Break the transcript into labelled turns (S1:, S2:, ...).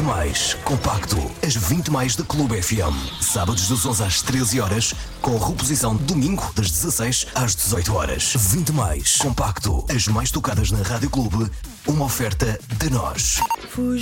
S1: Mais Compacto, as 20 mais da Clube FM. Sábados das 11 às 13 horas, com reposição domingo das 16 às 18 horas. 20 Mais Compacto, as mais tocadas na Rádio Clube, uma oferta de nós.